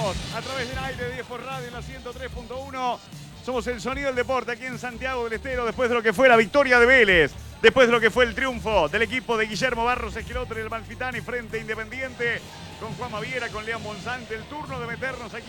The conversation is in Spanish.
estamos a través del aire de 10 por Radio en la 103.1. Somos el sonido del deporte aquí en Santiago del Estero después de lo que fue la victoria de Vélez, después de lo que fue el triunfo del equipo de Guillermo Barros Esqueloto en el Malfitani frente a Independiente, con Juan Maviera, con León Monzante. El turno de meternos aquí